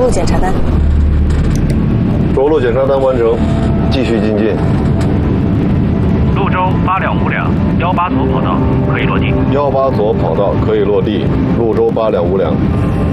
路检查单。 着陆检查单完成，继续进近。 潞州8辆5辆，18左跑道可以落地。 18左跑道可以落地，潞州8辆5辆。